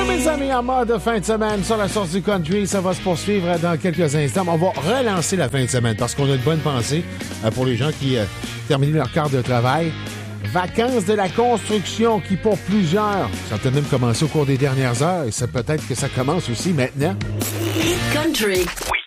Oui, mes amis, en mode fin de semaine sur la source du country, ça va se poursuivre dans quelques instants. On va relancer la fin de semaine parce qu'on a une bonne pensée pour les gens qui terminent leur quart de travail. Vacances de la construction qui, pour plusieurs, ça a peut-être même commencé au cours des dernières heures et c'est peut-être que ça commence aussi maintenant. Country. Oui.